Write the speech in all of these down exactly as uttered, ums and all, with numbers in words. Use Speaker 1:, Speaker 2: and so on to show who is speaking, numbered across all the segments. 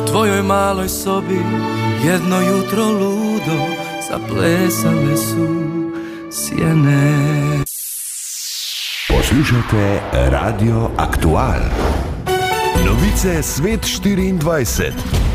Speaker 1: tvojoj maloj sobi jedno jutro ludo zaplesale su sjene.
Speaker 2: Poslušate Radio Aktual. Novice Svet štiriindvajset.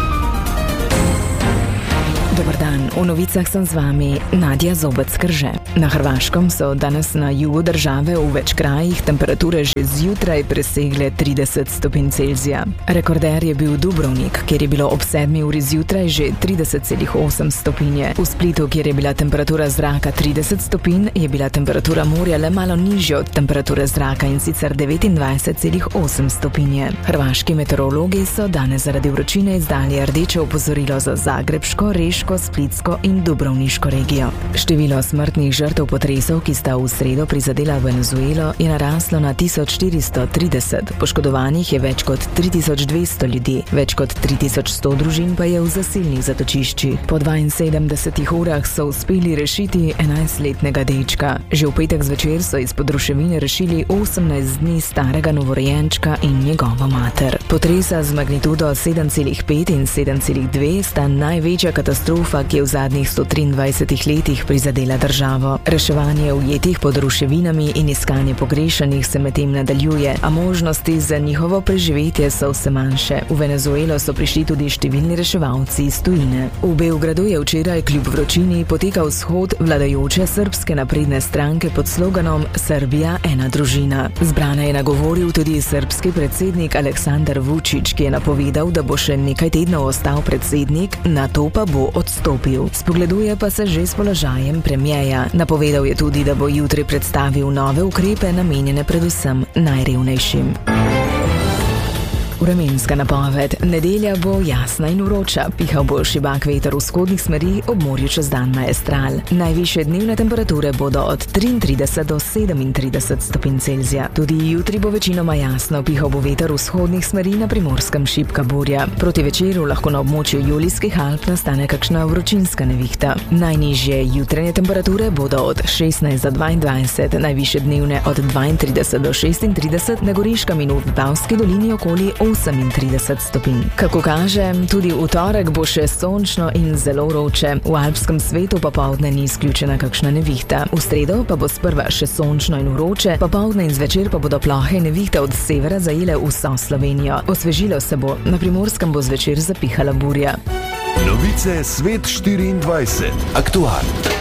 Speaker 3: Dobar dan, v novicah sem z vami Nadja Zobec-Krže. Na Hrvaškom so danes na jugu države v več krajih temperature že zjutraj presegle trideset stopinj Celzija. Rekorder je bil Dubrovnik, kjer je bilo ob sedmi uri zjutraj že trideset celih osem stopinje. V Splitu, kjer je bila temperatura zraka trideset stopinj, je bila temperatura morja le malo nižja od temperature zraka, in sicer devetindvajset celih osem stopinje. Hrvaški meteorologi so danes zaradi vročine izdali rdeče opozorilo za zagrebško, reško, splitsko in dubrovniško regijo. Število smrtnih žrtev potresov, ki sta v sredo prizadela Venezuelo, je naraslo na tisoč štiristo trideset. Poškodovanih je več kot tri tisoč dvesto ljudi, več kot tri tisoč sto družin pa je v zasilnih zatočiščih. Po dvainsedemdesetih urah so uspeli rešiti enajstletnega dečka. Že v petek zvečer so izpod ruševine rešili osemnajst dni starega novorojenčka in njegovo mater. Potresa z magnitudo sedem celih pet in sedem celih dve sta največja katastrofa, ki je v zadnjih sto triindvajsetih letih prizadela državo. Reševanje ujetih pod ruševinami in iskanje pogrešanih se medtem nadaljuje, a možnosti za njihovo preživetje so vse manjše. V Venezuelo so prišli tudi številni reševalci iz tujine. V Beogradu je včeraj kljub vročini potekal shod vladajoče srbske napredne stranke pod sloganom Srbija ena družina. Zbrane je nagovoril tudi srbski predsednik Aleksandar Vučić, ki je napovedal, da bo še nekaj tednov ostal predsednik, nato pa bo odstopil. Spogleduje pa se že s položajem premierja. Napovedal je tudi, da bo jutri predstavil nove ukrepe, namenjene predvsem najrevnejšim. Vremenska napoved. Nedelja bo jasna in vroča, pihal bo šibak veter vzhodnih smeri, ob morju čez dan maestral. Najvišje dnevne temperature bodo od triintrideset do sedemintrideset stopinj Celzija. Tudi jutri bo večinoma jasno, pihal bo veter vzhodnih smeri, na Primorskem šibka burja. Proti večeru lahko na območju Julijskih Alp nastane kakšna vročinska nevihta. Najnižje jutranje temperature bodo od šestnajst do dvaindvajset, najvišje dnevne od dvaintrideset do šestintrideset, na Goriškem in v Vipavski dolini okoli osemintrideset stopinj. Kako kaže, tudi v torek bo še sončno in zelo vroče. V alpskem svetu popoldne ni izključena kakšna nevihta. V sredo pa bo sprva še sončno in vroče, popoldne in zvečer pa bodo plohe nevihte od severa zajele vso Slovenijo. Osvežilo se bo, na Primorskem bo zvečer zapihala burja.
Speaker 2: Novice Svet štiriindvajset. Aktual.